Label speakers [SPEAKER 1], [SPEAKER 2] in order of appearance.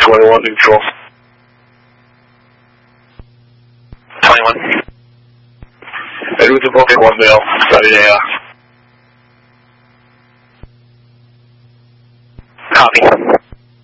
[SPEAKER 1] 21 neutral.
[SPEAKER 2] 21.
[SPEAKER 1] Edwards Invoker 1 male, Saturday AF.
[SPEAKER 2] Copy.